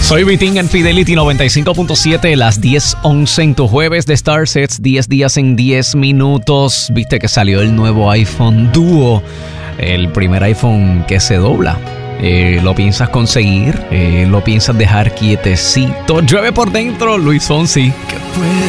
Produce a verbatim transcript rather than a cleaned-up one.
Soy Vitín en Fidelity noventa y cinco punto siete, las diez once en tu jueves de Starsets, diez días en diez minutos. Viste que salió el nuevo iPhone Duo, el primer iPhone que se dobla. Eh, ¿Lo piensas conseguir? Eh, ¿Lo piensas dejar quietecito? Llueve por dentro, Luis Fonsi.